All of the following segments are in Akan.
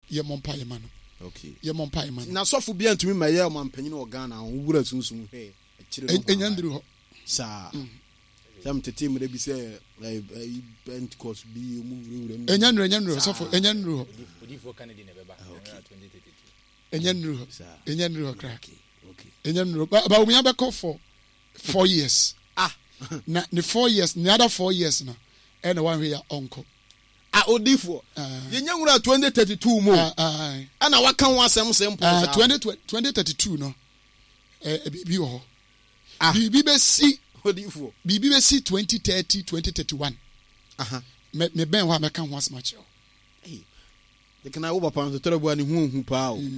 ye mompa ye man. Okay. Ye mompa ye man. Na sofu bi antumi maye o mampanyin o Ghana o wura sunsun he. Enyandru ho. Sa. Sam tete mre bi se Pentecost bi mu wura. Enyandru sofu enyandru ho. Odifo Canada ne beba 2032. Enyandru ho crack. Okay. Enyandru ba we be call for 4 years. Na the 4 years, the other 4 years na. And one here uncle. Odifo. Ye nyawura 2032 mo. Ana waka ho asem sem po. 2032 no. Bibi ho. Bibi be si Odifo. Bibi be si 2030 2031. Me ben wa me kan ho asem a che. De kana wo papa so torobo ani hu pa o.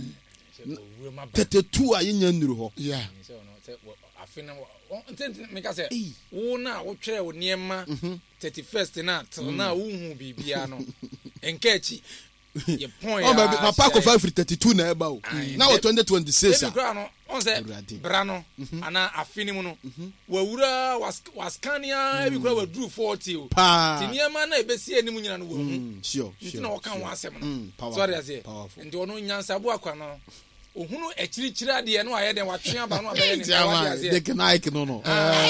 32 a ye nyanduru ho. Yeah. Afina make say wo na wo twere wo niema 31st na till na wo hu bibia no enkachi ye point oh my papa ko 32 na eba o na wo 2026 a no on say bra no ana afini mu no wawura waskania ebi kura wadru 40 o ti niema na ebesi anim nyina no wo hu sure na wo kan wo asem no sorry ase ndi ono nyansa bo akwa no ohunu ekirichiri ade no aye den watwe aba no abaye ne ade de kenaik no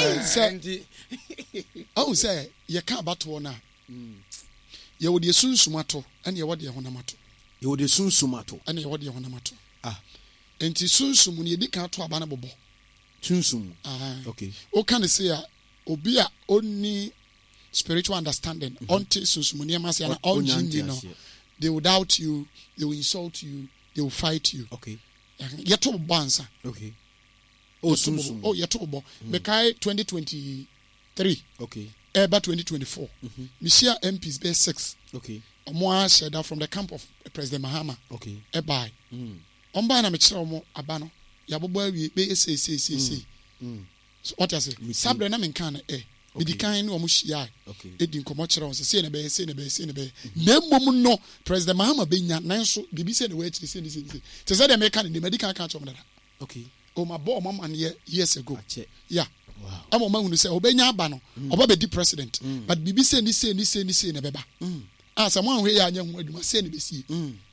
say ye ka abato na ye wo de sunsumato ene ye wo de honamato ye wo de sunsumato ene ye wo de honamato enti sunsum ne ye di kan to aba na bobo sunsum okay o kan say a obi a oni spiritual understanding until sunsum ne ma say na all jindi no they will doubt you, they will insult you, they will fight you. Okay. Yeto bansa. Okay. Oh, soon. Oh, yeto bo. Bekai 2023. Okay. Eba 2024. Misia MPs be 6. Okay. Omo sheda from the camp of President Mahama. Okay. Eba. Omba na me kire omo aba no. Yabobo awie be say. So what I say? Sabre na me kan Bidi kan no omuhia. Edi nkomo kire on say na be na mmom no President Mahama be nya nanso bibi say na we akire say te say dem kan ni medical kan chom dada. Okay. O ma bo mama ne years ago. Yeah. Wow. Amo ma hunu say obenya aba no oba be di president but bibi say ni say na beba. Asa mo anhwe ya anya hu aduma say na be sie.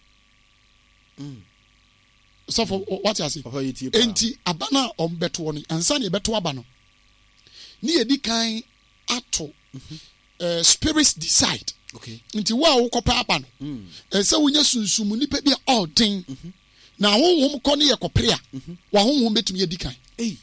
So for what you say? Enti aba na ombeto no ansa na ebeto aba no. Ni edi kan ato spirits decide. Okay. Nti wa wo kopa aba no. Se wonya sunsumu nipa bi all thing. Na honhom kɔ ne yɛ kɔpre a wa honhom betumi edi kan.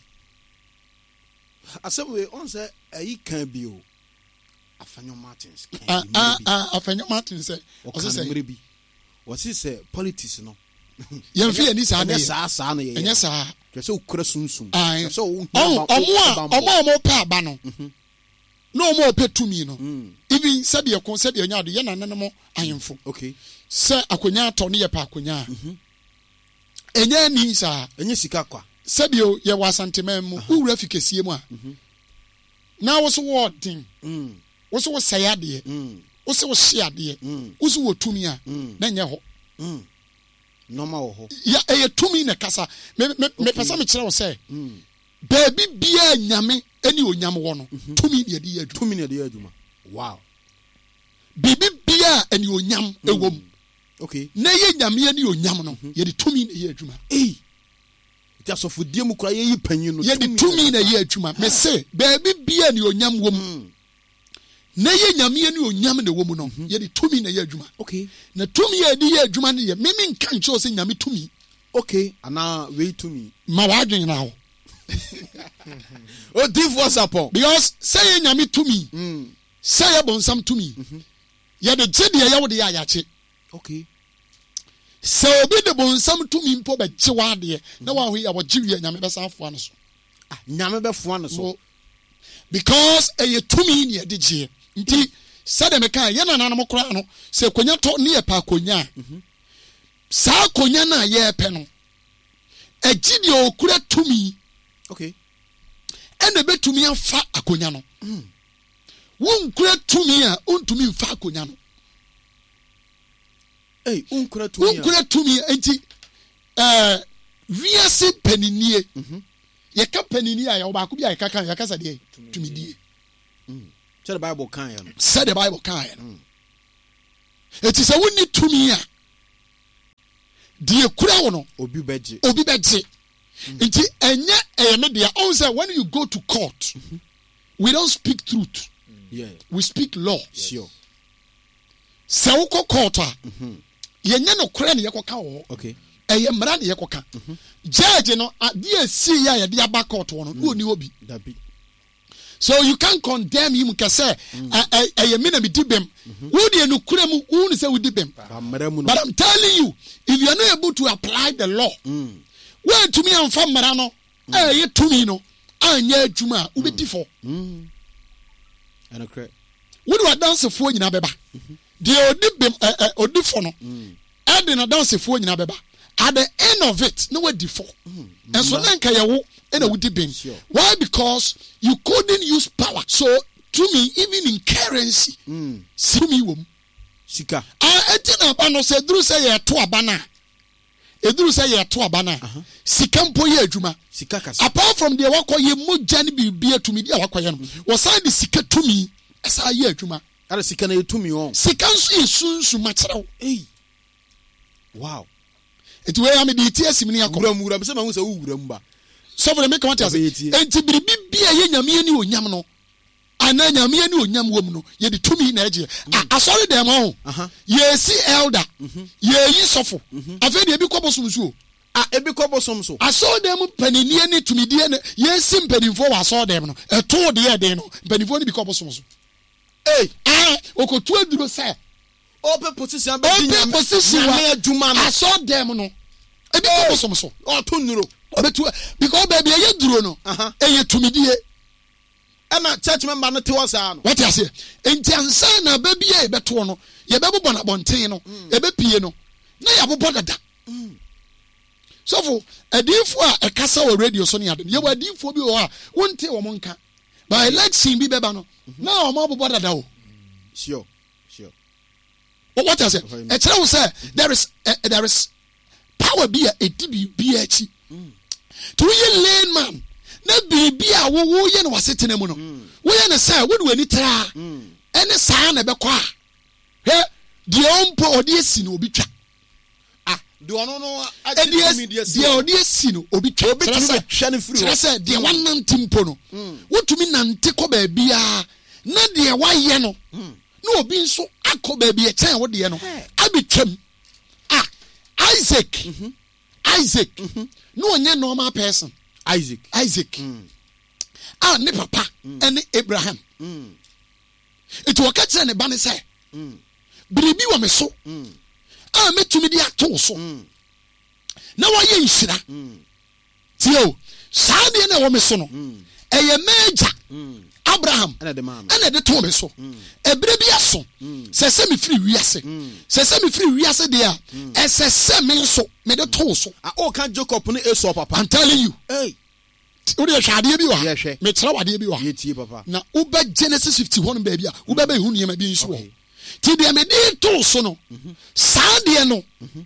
Asɛm on say ayi kan bi o. Afanyo Martins. Afanyo Martins say o say bi. What is say politics no. Yɛmfi ani saa na yɛ. Saa na yɛ. Ɛnyɛ saa. Kɛsɛ okura sunsum. Kɛsɛ ɔmo pɛ aba no. No ɔmo pɛ tumi no. Even sɛbi ɛkon sɛbi ɔnya ado yɛ nanan mo ayemfo. Okay. Sɛ akonya atɔ ne yɛ pa akonya. Ɛnyɛ ni saa. Ɛnyɛ sika kwa. Sɛbi o yɛ wɔ asantema mu. Wura fi kɛsie mu a. Na wo so wɔ den. Wo so wɔ sɛɛ adeɛ. Wo so wɔ hye adeɛ. Wo so wɔ tumi a. Na nyɛ hɔ. Normal ho. Ya tumi na kasa. Me pesa me kire wo say. Baby bia nyame ani onyam wo no. Tumi na de adu. Tumi na de aduma. Wow. Bibi bia ani onyam ewom. Okay. Na ye nyame ani onyam no. Ye de tumi na ye aduma. Just of die mu kura ye panyin no. Ye de tumi na ye aduma. Me say baby bia ani onyam wom. Na ye nyame ani onyam na wom no. Ye de tumi na ye aduma. Okay. Na tumi ye de ye aduma na ye meme nka ncho se nyame tumi. Okay, ana we tumi. Ma wa adwen na ho. Oh, div what's up? Because say ye nyame tumi. Say ye bonsam tumi. Ye de gye de ye wo de ya yache. Okay. So obi de bonsam tumi mpo be gye wa de na wa ho ya wo gye wi nyame be san fo ano so. Nyame be fo ano so. Because ye tumi ne de gye. Nti sade me kan ye nananom kora no se konya to ne ye pa konya. Sa konya na ye pe no. Agi de okura tumi. Okay. Ene betumi afa akonya no. Wonkura tumi a ontumi mfa akonya no. Wonkura tumi. Wonkura tumi enti wiase paninie. Ye ka panini a ya oba ko bia ye kaka ya kasa de tumi die. Say the Bible kan ya no. Say the Bible kan ya no. Enti se woni tumi a die kura wo no obi beje nti enye media on say when you go to court we don't speak truth we speak law sure se wo court a yenye no kura ne yekoka wo okay eye mra ne yekoka judge no ade see ya ye de aba court wo no oni obi so you can't condemn him kase eye me na me dibem wo de no kura mu wo ni say wo dibem but I'm telling you if you are not able to apply the law when to me am fam mara no eye to me no anya adwuma wo be difo ana kra wo do dance fo nyina beba de odibem odifo no e de na dance fo nyina beba at the end of it no we difo and so na nka ye wo e na wo dibem why because you couldn't use power so to me even in currency see me wom sika etina ba no se duru se ye to abana eduru say ye to abana sika mpo ye adwuma sika kasa apart from the wakoye mogya ne bibia tumi dia wakoye no wo say the sika tumi esa ye adwuma ara sika na ye tumi on sika nso ye sunsu makyerɛw wow it wey am the tia simini akɔ wura se ma hu se wura mba so for make want to say enti biribi bia ye nyame ani onyam no ana nyame ani onyam wom no ye de tumi na agye asɔre dem ho ye si elder ye yi sɔfo afa de ebi kɔbosom so ebi kɔbosom so asɔre dem panini ani tumidie ne ye si mpanimfo wa asɔre dem no ɛto de ye de no mpanimfo ni bi kɔbosom so okotu aduro sɛ open position be nyame adwuma no asɔre dem no ebi kɔbosom so ɔto nuro obetu because baby ye duro no eye tumidie na church member no te wasa no what you say enti ansa na ba bia e beto no ye be bobɔ na bonten no e be pie no na ya bobɔ dada so for adifo a ekasa o radio so ne ade ye adifo bi o a wonte wo monka by election bi beba no na o ma bobɔ dada o sure what you say e kire wo say there is power bi a edibi bi achi to ye lane man na biribi a wo ye no wasetena mu no wo ye ne say wo de wani tra ene saa na bekɔ a he de ompo ode esi no obi twa de ono no agye de ode esi no obi twa obi tumi betwa ne firi wo say de wanante mpo no wotumi nante kɔ ba bia na de wayɛ no na obi nso akɔ ba bia kyɛn wo de no abetwam Isaac no onye normal person Isaac ne papa and Abraham it will catch ne ba ne say biribi wa me so metumi di ato so na wa ye nhira tio saa de na wo me so no eye meja Abraham and de to me so ebre bi aso se me free wiase se me free wiase de a se me so me de to so o kan Jacob ne Esau papa I'm telling you wo de hwade bi wa me kyerɛ wade bi wa yetie papa na uba Genesis 51 ba bia uba ba hu niam bi nso wo ti de me de to so no saa de no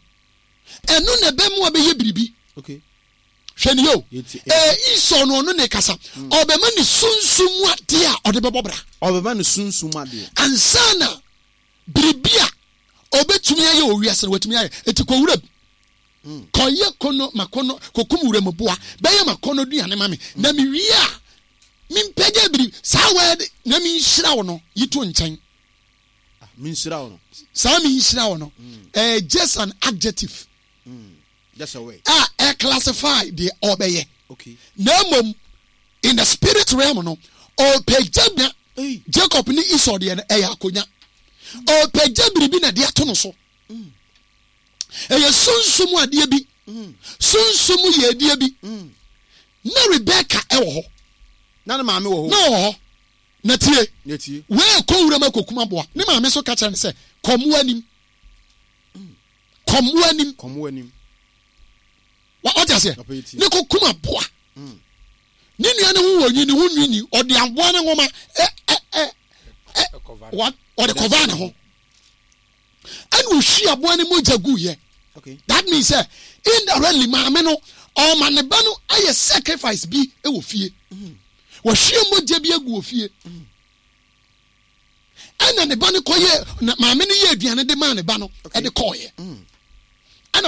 enu na be mu abeye biribi okay hwene yo Esau no no ne kasa obema ni sunsum ade a ode bebɔ bra obema ni sunsum ade ansana biribia obetumi aye owiase no watumi aye etikowura koye kono makono kokumure mboa beye makono duane mame na me wi a mimpege biri saa wede na mi nhira wo no yito nkyɛn mi nhira wo no saa mi nhira wo no just an adjective just a way classify the obeye okay na mom in the spirit realm no opejabia Jacob ni Esau de na akonya opejabiri na de ato no so sunsum ade bi sunsum ye ade bi na Rebecca wo ho na maame wo ho no na tie we ko wura makokuma boa ne maame so ka kyerɛ ne sɛ komu anim what you say ne kokuma boa ne nua ne ho wonyi ne ho nwini ɔde aboa ne ngoma what ɔde kɔva ne ho and we share aboa ne mogya guye okay that means indirectly maame no o ma ne ba no aye sacrifice bi e wo fie wo hwie mogya bi agu wo fie ana ne ba ne koye maame ne ye aduane de ma ne ba no e de koye